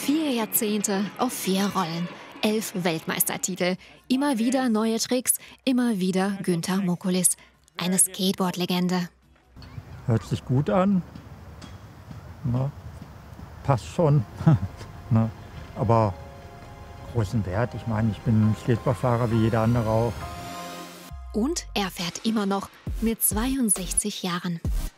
4 Jahrzehnte auf 4 Rollen. 11 Weltmeistertitel. Immer wieder neue Tricks, immer wieder Günter Mokulis. Eine Skateboard-Legende. Hört sich gut an. Na, passt schon. Na, aber großen Wert. Ich meine, ich bin Skateboardfahrer wie jeder andere auch. Und er fährt immer noch mit 62 Jahren.